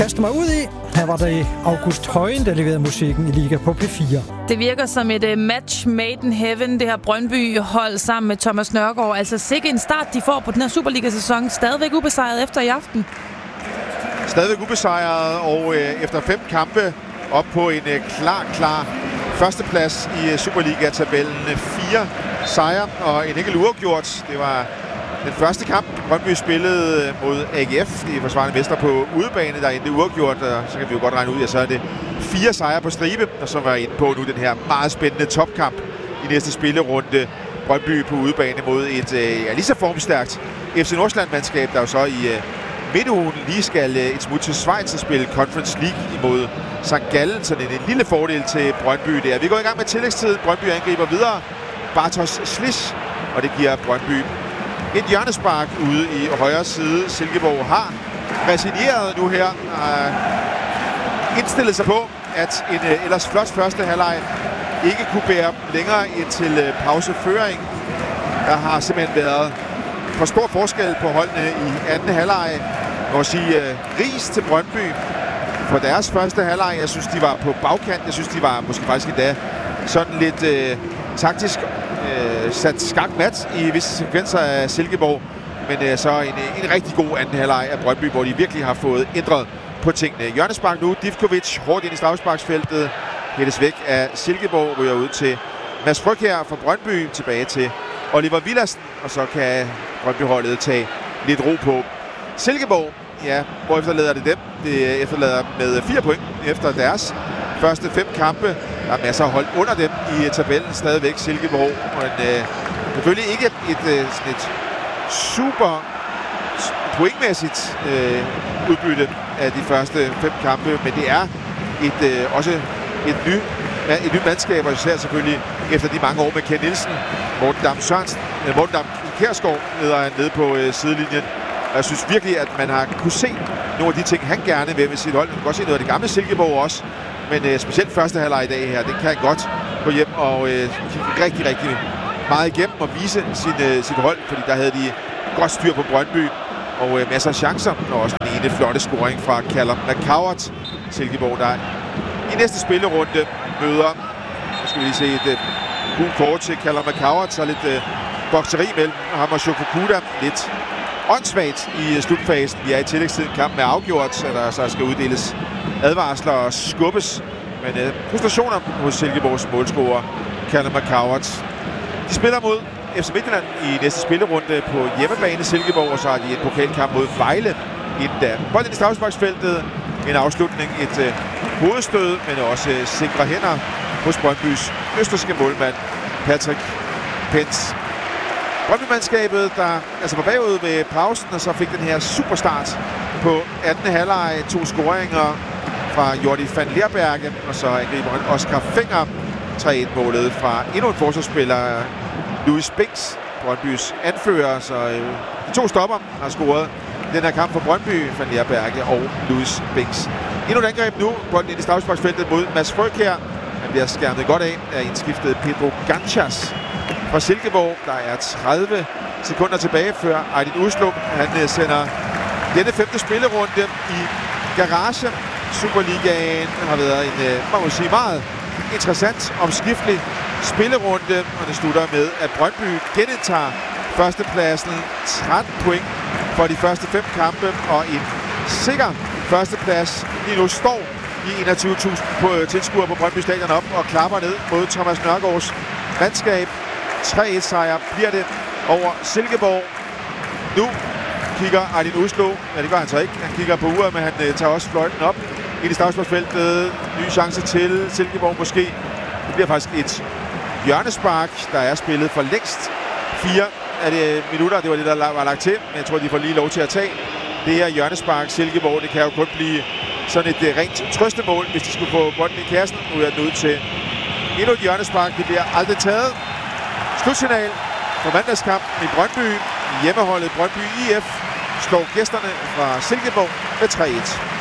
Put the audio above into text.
kaste mig ud i. Her var det August Højen, der leverede musikken i Liga på P4. Det virker som et match made in heaven, det her Brøndby-hold sammen med Thomas Nørgaard. Altså sikke en start, de får på den her Superliga-sæson. Stadigvæk ubesejret efter i aften. Stadigvæk ubesejret, og efter 5 kampe op på en klar førsteplads i Superliga-tabellen. 4 sejre og en enkelt uafgjort. Det var den første kamp, Brøndby spillede mod AGF, de forsvarende mester på udebane, der endte uafgjort, og så kan vi jo godt regne ud, at så er det 4 sejre på stribe, og så var inde på nu den her meget spændende topkamp i næste spillerunde. Brøndby på udebane mod et lige så formstærkt FC Nordsjælland-mandskab, der jo så i midtugen lige skal et smut til Schweiz og spille Conference League imod St. Gallen, så det er en lille fordel til Brøndby der. Vi går i gang med tillægstid. Brøndby angriber videre. Bartosz Slisz, og det giver Brøndby et hjørnespark ude i højre side. Silkeborg har resigneret nu her. Indstillet sig på, at en ellers flot første halvleg ikke kunne bære længere til pauseføring. Der har simpelthen været for stor forskel på holdene i anden halvleg. Jeg må sige ris til Brøndby for deres første halvleg. Jeg synes, de var på bagkant. Jeg synes, de var måske faktisk endda sådan lidt taktisk sat skakmat i visse sekvenser af Silkeborg. Men så en rigtig god anden halvleg af Brøndby, hvor de virkelig har fået ændret på tingene. Hjørnespark nu. Divkovic hårdt ind i straffesparksfeltet. Hættes væk af Silkeborg. Ryger ud til Mads Frøkjær fra Brøndby. Tilbage til Oliver Villadsen. Og så kan Brøndby-holdet tage lidt ro på. Silkeborg, ja, hvor efterlader det dem? Det efterlader med 4 point efter deres første 5 kampe. Der er masser af hold under dem i tabellen stadigvæk. Silkeborg, men selvfølgelig ikke et super pointmæssigt udbytte af de første 5 kampe, men det er også et nyt mandskab, og især selvfølgelig efter de mange år med Ken Nielsen. Morten Dam Kjærsgaard leder nede på sidelinjen. Og jeg synes virkelig, at man har kunne se nogle af de ting, han gerne vil med sit hold. Man kan godt se noget af det gamle Silkeborg også. Men specielt første halvleg i dag her, det kan han godt gå hjem og kigge rigtig meget igennem og vise sit hold. Fordi der havde de godt styr på Brøndby og masser af chancer. Og også den ene flotte scoring fra Callum McCowart. Silkeborg, der i næste spillerunde møder, nu skal vi lige se et gult kort til Callum McCowart, så lidt bokseri mellem ham og Shofukuda. Lidt åndssvagt i slutfasen. Vi er i tillægstiden. Kampen er afgjort, så der så skal uddeles advarsler og skubbes. Men frustrationer hos Silkeborgs målscorer, Callum McCowart. De spiller mod FC Midtjylland i næste spillerunde på hjemmebane Silkeborg, og så har de en pokalkamp mod Vejle inden da. Bolden i straffesparksfeltet, en afslutning, et hovedstød, men også sikre hænder hos Brøndbys østrigske målmand Patrick Pentz. Brøndby-mandskabet, der altså var bagud ved pausen, og så fik den her superstart på 18. halvleg. 2 scoringer fra Jordi van Leerberge, og så angriber Oscar Fenger 3-1-målet fra endnu en forsvarsspiller, Louis Binks, Brøndbys anfører. Så de 2 stopper har scoret den her kamp for Brøndby, van Leerberge og Louis Binks. Endnu et angreb nu, bolden ind i straffesparksfeltet mod Mads Frøkjær. Han bliver skærmet godt af indskiftet Pedro Ganchas fra Silkeborg. Der er 30 sekunder tilbage før Aydin Uslup. Han sender denne 5. spillerunde i garage. Superligaen har været en, man må sige, meget interessant, omskiftelig spillerunde. Og det slutter med, at Brøndby genindtager førstepladsen. 13 point for de første 5 kampe og en sikker førsteplads. Lige nu står de 21.000 tilskuere på Brøndby Stadion op og klapper ned mod Thomas Nørgaards mandskab. 3-1-sejr bliver det over Silkeborg. Nu kigger Aydin Uslup. Ja, det gør han så ikke. Han kigger på uret, men han tager også fløjten op i det straffesparksfeltet. Ny chance til Silkeborg måske. Det bliver faktisk et hjørnespark, der er spillet for længst. 4 af det minutter, det var det, der var lagt til. Men jeg tror, de får lige lov til at tage det her hjørnespark. Silkeborg, det kan jo kun blive sådan et rent trøstemål, hvis de skulle få bolden i kassen. Nu er den ud til endnu et hjørnespark. Det bliver aldrig taget. Slutsignal for mandagskampen i Brøndby. Hjemmeholdet Brøndby IF slår gæsterne fra Silkeborg med 3-1.